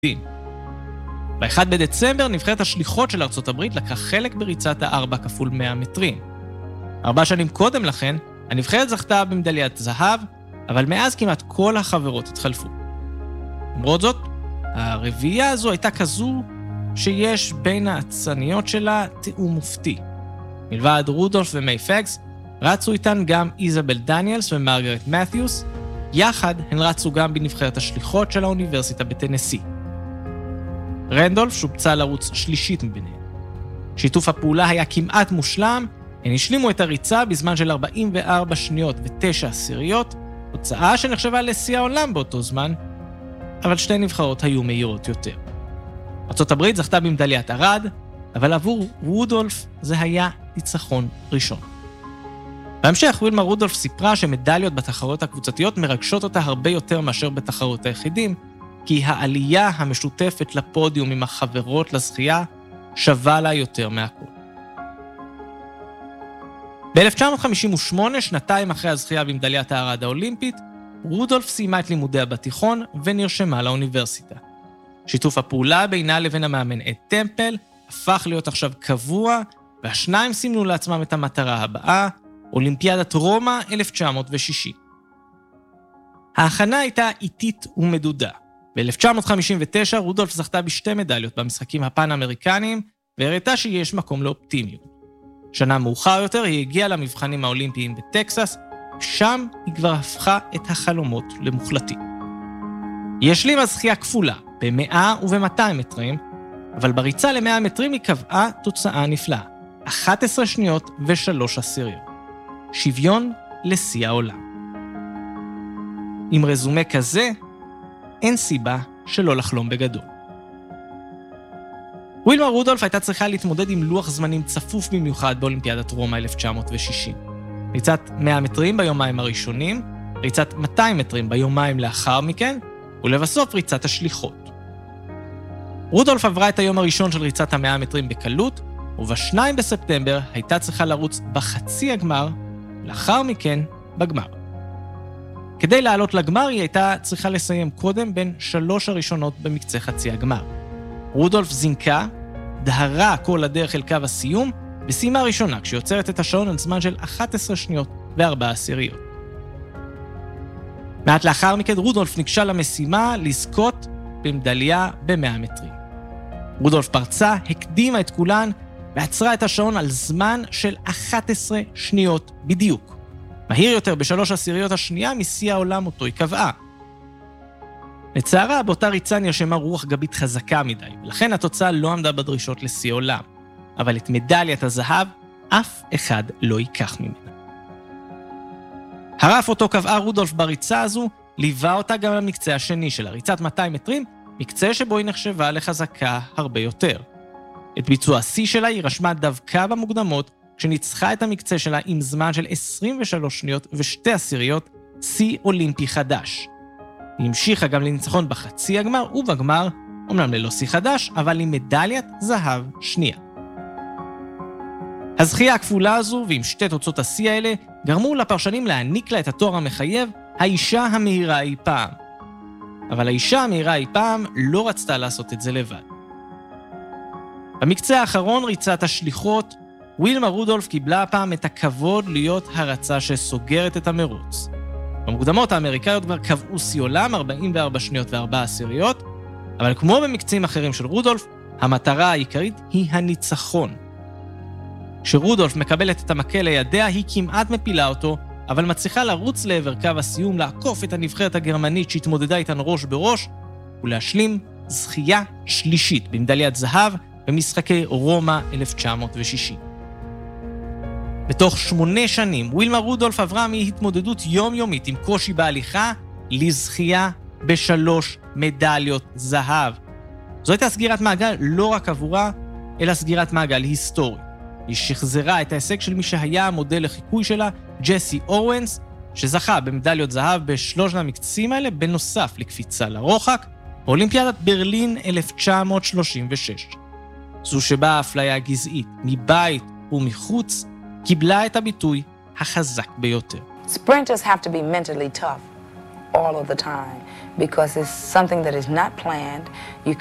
ב-1 בדצמבר נבחרת השליחות של ארצות הברית לקחה חלק בריצת ה-4x100 מטרים. 4 שנים קודם לכן, הנבחרת זכתה במדליית זהב, אבל מאז כמעט כל החברות התחלפו. למרות זאת, הרביעייה הזו הייתה כזו שיש בין האצניות שלה תיאום מופתי. מלבד רודולף ומיי פגס, רצו איתן גם איזבל דניאלס ומרגרט מת'יוס, יחד הן רצו גם בנבחרת השליחות של האוניברסיטה בטנסי. רנדולף שובצה לרוץ שלישית מביניהם. שיתוף הפעולה היה כמעט מושלם, הן השלימו את הריצה בזמן של 44 שניות ו9 עשיריות, הוצאה שנחשבה לשיא העולם באותו זמן, אבל שתי נבחרות היו מהירות יותר. ארצות הברית זכתה במדליית ארד, אבל עבור רודולף זה היה ניצחון ראשון. בהמשך, וילמה רודולף סיפרה שמדליות בתחרויות הקבוצתיות מרגשות אותה הרבה יותר מאשר בתחרות היחידים, כי העלייה המשותפת לפודיום עם החברות לזכייה שווה לה יותר מהכל. ב-1958, שנתיים אחרי הזכייה במדליית הארד האולימפית, רודולף סיימה את לימודיה בתיכון ונרשמה לאוניברסיטה. שיתוף הפעולה בינה לבין המאמן אד טמפל הפך להיות עכשיו קבוע, והשניים סימנו לעצמם את המטרה הבאה, אולימפיאדת רומא 1960. ההכנה הייתה איטית ומדודה. ב-1959 רודולף זכתה בשתי מדליות במשחקים הפן-אמריקניים, והראתה שיש מקום לאופטימיות. שנה מאוחר יותר היא הגיעה למבחנים האולימפיים בטקסס, שם היא כבר הפכה את החלומות למוחלטים. היא השלימה זכייה כפולה, ב-100 וב-200 מטרים, אבל בריצה ל-100 מטרים היא קבעה תוצאה נפלאה, 11 שניות ו3 עשיריות. שוויון לשיא העולם. עם רזומה כזה, אין סיבה שלא לחלום בגדול. וילמה רודולף הייתה צריכה להתמודד עם לוח זמנים צפוף במיוחד באולימפיאדת רומא 1960. ריצת 100 מטרים ביומיים הראשונים, ריצת 200 מטרים ביומיים לאחר מכן, ולבסוף ריצת השליחות. רודולף עברה את היום הראשון של ריצת ה-100 מטרים בקלות, וב-2 בספטמבר הייתה צריכה לרוץ בחצי הגמר, לאחר מכן בגמר. כדי לעלות לגמר היא הייתה צריכה לסיים קודם בין 3 הראשונות במקצה חצי הגמר. רודולף זינקה, דהרה כל הדרך אל קו הסיום, וסיימה ראשונה כשיוצרת את השעון על זמן של 11 שניות ו4 עשיריות. מעט לאחר מכן רודולף ניגשה למשימה לזכות במדליה ב-100 מטרים. רודולף פרצה, הקדימה את כולן, ועצרה את השעון על זמן של 11 שניות בדיוק. מהיר יותר ב3 עשיריות השנייה משיא העולם אותו היא קבעה. לצערה, באותה ריצה נרשמה רוח גבית חזקה מדי, ולכן התוצאה לא עמדה בדרישות לשיא עולם. אבל את מדליית הזהב, אף אחד לא ייקח ממנה. הרף אותו קבעה רודולף בריצה הזו, ליווה אותה גם למקצה השני של הריצת 200 מטרים, מקצה שבו היא נחשבה לחזקה הרבה יותר. את ביצוע השיא שלה היא רשמה דווקא במוקדמות, כשניצחה את המקצה שלה עם זמן של 23 שניות ו2 עשיריות, שיא אולימפי חדש. היא המשיכה גם לניצחון בחצי הגמר ובגמר, אומנם ללא שיא חדש, אבל עם מדליית זהב שנייה. הזכייה הכפולה הזו ועם שתי תוצאות השיא האלה, גרמו לפרשנים להעניק לה את התואר המחייב, האישה המהירה אי פעם. אבל האישה המהירה אי פעם לא רצתה לעשות את זה לבד. במקצה האחרון ריצת השליחות, וילמה רודולף קיבלה הפעם את הכבוד להיות הרצה שסוגרת את המרוץ. במוקדמות האמריקאיות כבר קבעו שיא עולם 44 שניות ו4 עשיריות, אבל כמו במקצים אחרים של רודולף, המטרה העיקרית היא הניצחון. כשרודולף מקבלת את המקל לידיה, היא כמעט מפילה אותו, אבל מצליחה לרוץ לעבר קו הסיום, לעקוף את הנבחרת הגרמנית שהתמודדה איתן ראש בראש, ולהשלים זכייה שלישית במדליית זהב במשחקי רומא 1960. בתוך 8 שנים, וילמה רודולף עברה מהתמודדות יומיומית עם קושי בהליכה לזכייה ב3 מדליות זהב. זו הייתה סגירת מעגל לא רק עבורה, אלא סגירת מעגל היסטורי. היא שחזרה את ההישג של מי שהיה המודל לחיקוי שלה, ג'סי אורנס, שזכה במדליות זהב בשלושת המקצים האלה, בנוסף לקפיצה לרוחק, באולימפיאדת ברלין 1936. זו שבה האפליה הגזעית, מבית ומחוץ, קיבלה את הביטוי החזק ביותר. Sprinters have to be mentally tough. all of the time because it's something that is not planned. You